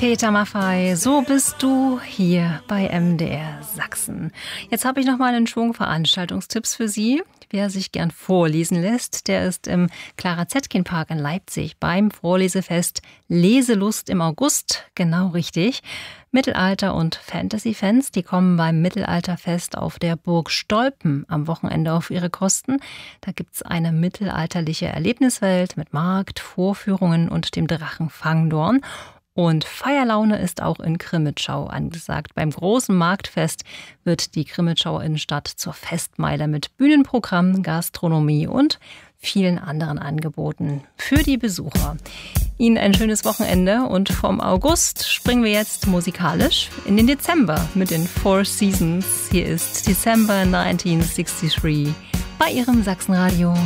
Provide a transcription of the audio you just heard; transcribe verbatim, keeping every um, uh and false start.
Peter Maffay, so bist du hier bei M D R Sachsen. Jetzt habe ich noch mal einen Schwung Veranstaltungstipps für Sie. Wer sich gern vorlesen lässt, der ist im Clara-Zetkin-Park in Leipzig beim Vorlesefest Leselust im August. Genau richtig. Mittelalter- und Fantasy-Fans, die kommen beim Mittelalterfest auf der Burg Stolpen am Wochenende auf ihre Kosten. Da gibt's eine mittelalterliche Erlebniswelt mit Markt, Vorführungen und dem Drachen Fangdorn. Und Feierlaune ist auch in Crimmitschau angesagt. Beim großen Marktfest wird die Crimmitschauer Innenstadt zur Festmeile mit Bühnenprogramm, Gastronomie und vielen anderen Angeboten für die Besucher. Ihnen ein schönes Wochenende und vom August springen wir jetzt musikalisch in den Dezember mit den Four Seasons. Hier ist December neunzehnhundertdreiundsechzig bei Ihrem Sachsenradio.